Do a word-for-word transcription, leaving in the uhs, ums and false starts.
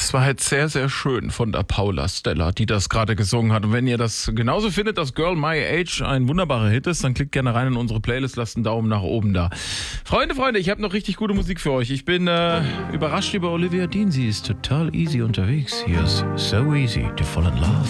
Das war halt sehr, sehr schön von der Paula Stella, die das gerade gesungen hat. Und wenn ihr das genauso findet, dass Girl My Age ein wunderbarer Hit ist, dann klickt gerne rein in unsere Playlist, lasst einen Daumen nach oben da. Freunde, Freunde, ich habe noch richtig gute Musik für euch. Ich bin äh, überrascht über Olivia Dean. Sie ist total easy unterwegs. Hier ist So Easy to Fall in Love.